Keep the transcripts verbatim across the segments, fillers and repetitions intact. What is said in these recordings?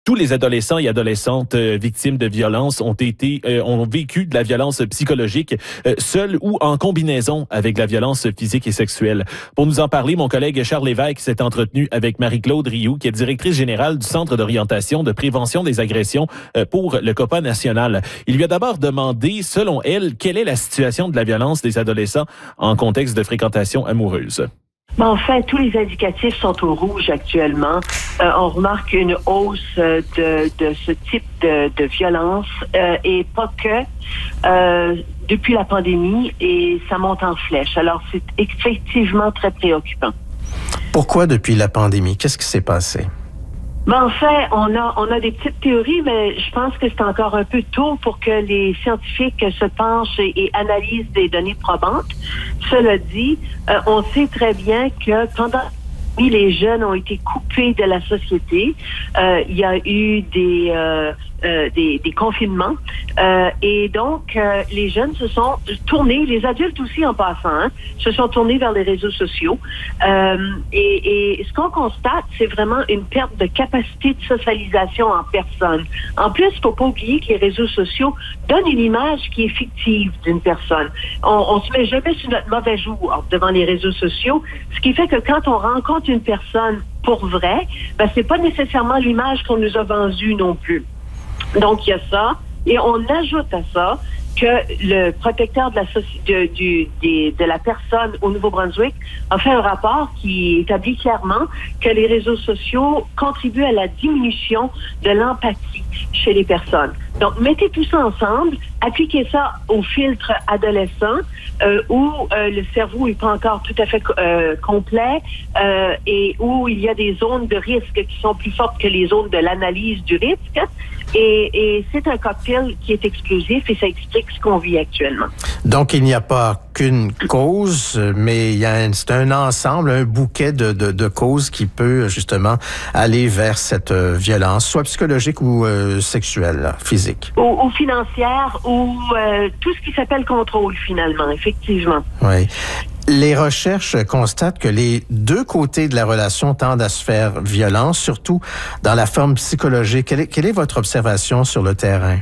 tous les adolescents et adolescentes euh, victimes de violences ont été, euh, ont vécu de la violence psychologique, euh, seule ou en combinaison avec la violence physique et sexuelle. Pour nous en parler, mon collègue Charles Lévesque s'est entretenu avec Marie-Claude Rioux, qui est directrice générale du Centre d'orientation de prévention des agressions euh, pour le COPA national. Il lui a d'abord demandé, selon elle, quelle est la situation de la violence des adolescents en contexte de fréquentation amoureuse. Mais enfin, tous les indicatifs sont au rouge actuellement. Euh, on remarque une hausse de, de ce type de, de violence euh, et pas que euh, depuis la pandémie, et ça monte en flèche. Alors, c'est effectivement très préoccupant. Pourquoi depuis la pandémie? Qu'est-ce qui s'est passé? Ben, en fait, on a, on a des petites théories, mais je pense que c'est encore un peu tôt pour que les scientifiques se penchent et, et analysent des données probantes. Cela dit, euh, on sait très bien que pendant les jeunes ont été coupés de la société. Euh, il y a eu des, euh, euh, des, des confinements. Euh, et donc, euh, les jeunes se sont tournés, les adultes aussi en passant, hein, se sont tournés vers les réseaux sociaux. Euh, et, et ce qu'on constate, c'est vraiment une perte de capacité de socialisation en personne. En plus, il ne faut pas oublier que les réseaux sociaux donnent une image qui est fictive d'une personne. On ne se met jamais sur notre mauvais jour devant les réseaux sociaux, ce qui fait que quand on rencontre une personne pour vrai, ben, c'est pas nécessairement l'image qu'on nous a vendue non plus. Donc, il y a ça. Et on ajoute à ça que le protecteur de la, soci- de, du, des, de la personne au Nouveau-Brunswick a fait un rapport qui établit clairement que les réseaux sociaux contribuent à la diminution de l'empathie chez les personnes. Donc, mettez tout ça ensemble, appliquez ça au filtre adolescent euh, où euh, le cerveau n'est pas encore tout à fait euh, complet euh, et où il y a des zones de risque qui sont plus fortes que les zones de l'analyse du risque. Et, et c'est un cocktail qui est explosif et ça explique ce qu'on vit actuellement. Donc, il n'y a pas qu'une cause, mais il y a un, c'est un ensemble, un bouquet de, de, de causes qui peut justement aller vers cette euh, violence, soit psychologique ou euh, sexuelle, là, physique. Ou, ou financière, ou euh, tout ce qui s'appelle contrôle, finalement, effectivement. Oui. Les recherches constatent que les deux côtés de la relation tendent à se faire violence, surtout dans la forme psychologique. Quelle est, quelle est votre observation sur le terrain?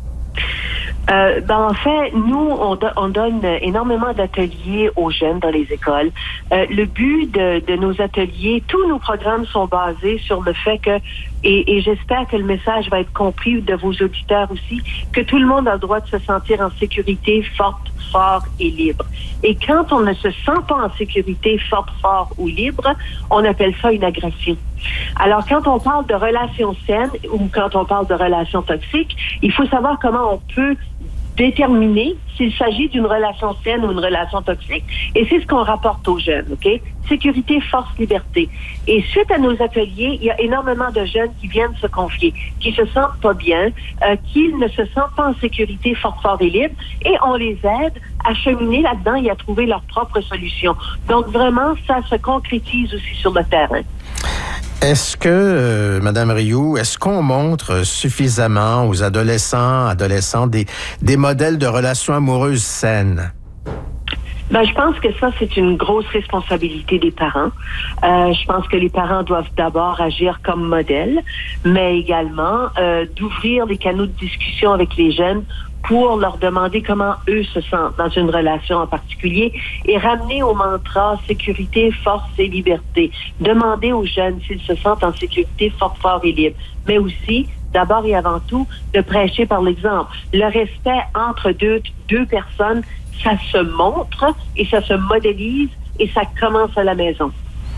Euh, ben en fait, nous, on, do- on donne énormément d'ateliers aux jeunes dans les écoles. Euh, le but de, de nos ateliers, tous nos programmes sont basés sur le fait que, et, et j'espère que le message va être compris de vos auditeurs aussi, que tout le monde a le droit de se sentir en sécurité, forte, fort et libre. Et quand on ne se sent pas en sécurité, forte, fort ou libre, on appelle ça une agression. Alors, quand on parle de relations saines ou quand on parle de relations toxiques, il faut savoir comment on peut déterminer s'il s'agit d'une relation saine ou une relation toxique. Et c'est ce qu'on rapporte aux jeunes, OK? Sécurité, force, liberté. Et suite à nos ateliers, il y a énormément de jeunes qui viennent se confier, qui se sentent pas bien, euh, qui ne se sentent pas en sécurité, fort, fort et libre. Et on les aide à cheminer là-dedans et à trouver leur propre solution. Donc, vraiment, ça se concrétise aussi sur le terrain. Est-ce que, euh, Madame Rioux, est-ce qu'on montre suffisamment aux adolescents, adolescentes des, des modèles de relations amoureuses saines? Ben, je pense que ça, c'est une grosse responsabilité des parents. Euh, je pense que les parents doivent d'abord agir comme modèle, mais également euh, d'ouvrir les canaux de discussion avec les jeunes pour leur demander comment eux se sentent dans une relation en particulier et ramener au mantra sécurité, force et liberté. Demander aux jeunes s'ils se sentent en sécurité, fort, fort et libre. Mais aussi, d'abord et avant tout, de prêcher par l'exemple. Le respect entre deux, deux personnes, ça se montre et ça se modélise et ça commence à la maison.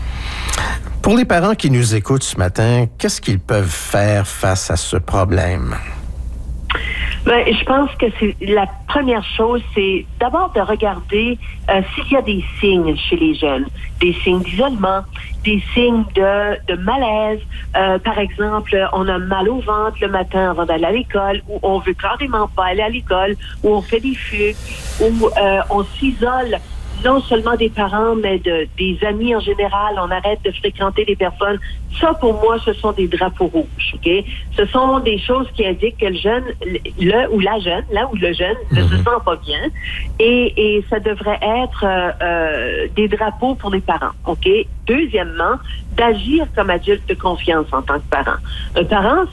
Pour les parents qui nous écoutent ce matin, qu'est-ce qu'ils peuvent faire face à ce problème? Ben, je pense que c'est la première chose, c'est d'abord de regarder euh, s'il y a des signes chez les jeunes, des signes d'isolement, des signes de, de malaise. Euh, par exemple, on a mal au ventre le matin avant d'aller à l'école, ou on veut carrément pas aller à l'école, ou on fait des fugues, ou euh, on s'isole. Non seulement des parents, mais de, des amis en général. On arrête de fréquenter des personnes. Ça, pour moi, ce sont des drapeaux rouges, OK? Ce sont des choses qui indiquent que le jeune, le ou la jeune, là où le jeune ne se sent pas bien. Et, et ça devrait être euh, euh, des drapeaux pour les parents, OK? Deuxièmement, d'agir comme adulte de confiance en tant que parent. Un parent,